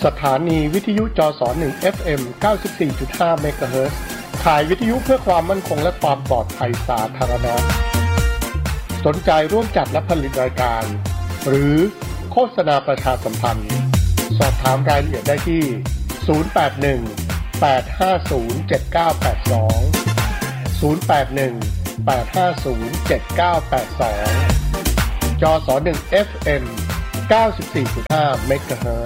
สถานีวิทยุจส1 FM 94.5 เมกะเฮิรตซ์ข่ายวิทยุเพื่อความมั่นคงและความปลอดภัยสาธารณะสนใจร่วมจัดและผลิตรายการหรือโฆษณาประชาสัมพันธ์สอบถามรายละเอียดได้ที่ 081-850-7982 081-850-7982 จส1 FM 94.5 เมกะเฮิร